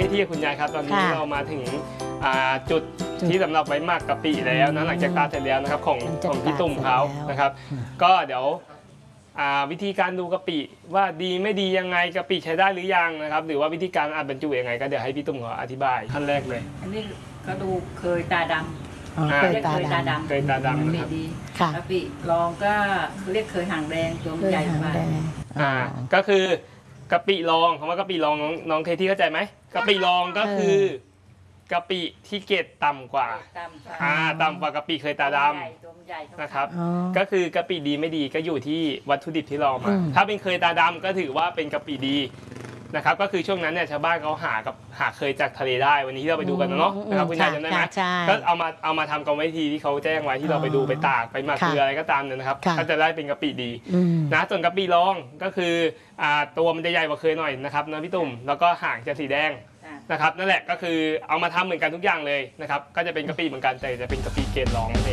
ที่คุณยายครับตอนนี้เรามาถึงจุดที่สำหรับไว้หมักกะปิแล้วนะหลังจากตากเสร็จแล้วนะครับของพี่ตุ่มเขานะครับก็เดี๋ยววิธีการดูกะปิว่าดีไม่ดียังไงกะปิใช้ได้หรือยังนะครับหรือว่าวิธีการอัดบรรจุยังไงก็เดี๋ยวให้พี่ตุ่มเขาอธิบายขั้นแรกเลยอันนี้ก็ดูเคยตาดำเคยตาดเคยตาดำนะครับกะปิลองก็เรียกเคยหางแดงตัวใหญ่กว่าก็คือกะปิลองคำว่ากะปิลองน้องเคที่เข้าใจไหมกะปิลองก็คือกะปิที่เกรดต่ำกว่าต่ำกว่ากะปิเคยตาดำนะครับก็คือกะปิดีไม่ดีก็อยู่ที่วัตถุดิบที่เรามาถ้าเป็นเคยตาดำก็ถือว่าเป็นกะปิดีนะครับก็คือช่วงนั้นเนี่ยชาวบ้านเขาหาเคยจากทะเลได้วันนี้ที่เราไปดูกันเนาะนะครับคุณยายจำได้ไหมก็เอามาทำกรรมวิธีที่เขาแจ้งไว้ที่เราไปดูไปตากไปหมักเกลืออะไรก็ตามเนี่ยนะครับก็จะได้เป็นกะปิดีนะส่วนกะปิลองก็คือตัวมันจะใหญ่กว่าเคยหน่อยนะครับนะพี่ตุ่มแล้วก็หางจะสีแดงนะครับนั่นแหละก็คือเอามาทำเหมือนกันทุกอย่างเลยนะครับก็จะเป็นกะปิเหมือนกันแต่จะเป็นกะปิเกรดรอง